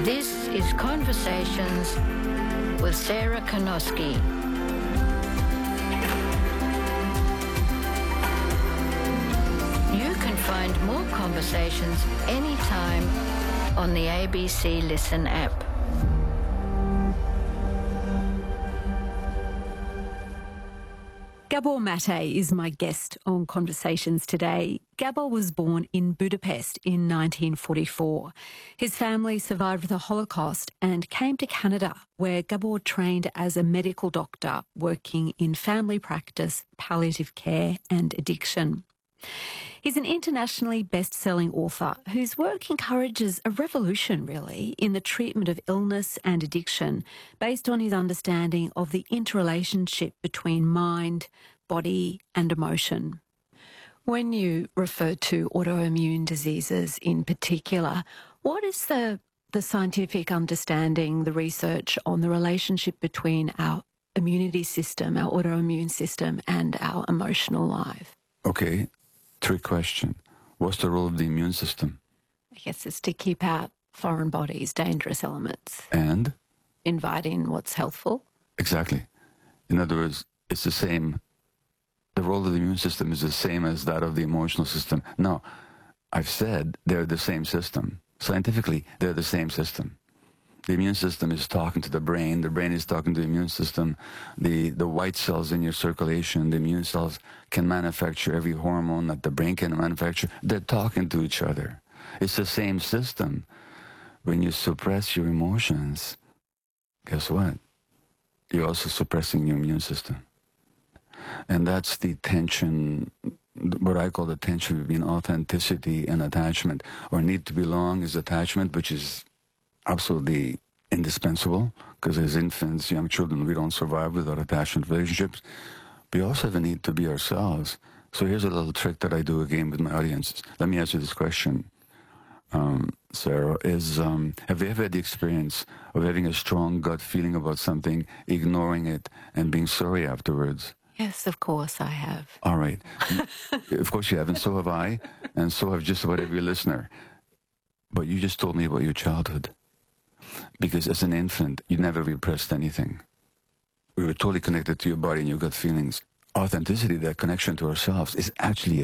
This is Conversations with Sarah Konoski. You can find more conversations anytime on the ABC Listen app. Gabor Mate is my guest on Conversations today. Gabor was born in Budapest in 1944. His family survived the Holocaust and came to Canada, where Gabor trained as a medical doctor working in family practice, palliative care and addiction. He's an internationally best-selling author whose work encourages a revolution, really, in the treatment of illness and addiction based on his understanding of the interrelationship between mind, body and emotion. When you refer to autoimmune diseases in particular, what is the scientific understanding, the research on the relationship between our immunity system, our autoimmune system and our emotional life? Okay. Trick question. What's the role of the immune system? I guess it's to keep out foreign bodies, dangerous elements. And? Invite in what's healthful. Exactly. In other words, it's the same. The role of the immune system is the same as that of the emotional system. Now, I've said they're the same system. Scientifically, they're the same system. The immune system is talking to the brain is talking to the immune system. The white cells in your circulation, the immune cells can manufacture every hormone that the brain can manufacture. They're talking to each other. It's the same system. When you suppress your emotions, guess what? You're also suppressing your immune system. And that's the tension, what I call the tension between authenticity and attachment. Or need to belong is attachment, which is absolutely indispensable, because as infants, young children, we don't survive without attachment relationships. We also have a need to be ourselves. So here's a little trick that I do again with my audience. Let me ask you this question, Sarah. Have you ever had the experience of having a strong gut feeling about something, ignoring it, and being sorry afterwards? Yes, of course I have. All right. Of course you have, and so have I, and so have just about every listener. But you just told me about your childhood. Because as an infant, you never repressed anything. We were totally connected to your body and your gut feelings. Authenticity, that connection to ourselves, is actually a